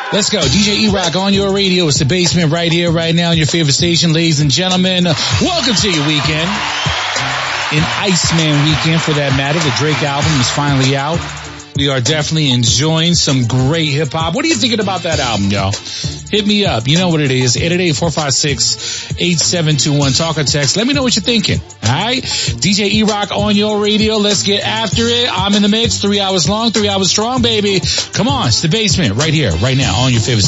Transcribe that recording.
Let's go. DJ E-Rock on your radio. It's the basement right here, right now on your favorite station. Ladies and gentlemen, welcome to your weekend. An Iceman weekend for that matter. The Drake album is finally out. We are definitely enjoying some great hip hop. What are you thinking about that album, y'all? Hit me up. You know what it is. 888-456-8721. Talk or text. Let me know what you're thinking. All right? DJ E-Rock on your radio. Let's get after it. I'm in the mix. 3 hours long, 3 hours strong, baby. Come on. It's the basement right here, right now on your favorite